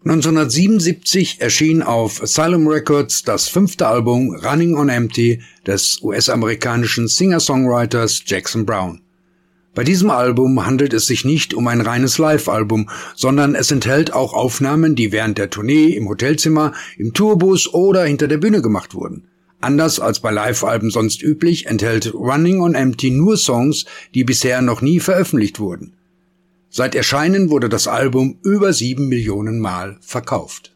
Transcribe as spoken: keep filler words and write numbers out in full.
neunzehnhundertsiebenundsiebzig erschien auf Asylum Records das fünfte Album Running on Empty des U S-amerikanischen Singer-Songwriters Jackson Browne. Bei diesem Album handelt es sich nicht um ein reines Live-Album, sondern es enthält auch Aufnahmen, die während der Tournee im Hotelzimmer, im Tourbus oder hinter der Bühne gemacht wurden. Anders als bei Live-Alben sonst üblich, enthält Running on Empty nur Songs, die bisher noch nie veröffentlicht wurden. Seit Erscheinen wurde das Album über sieben Millionen Mal verkauft.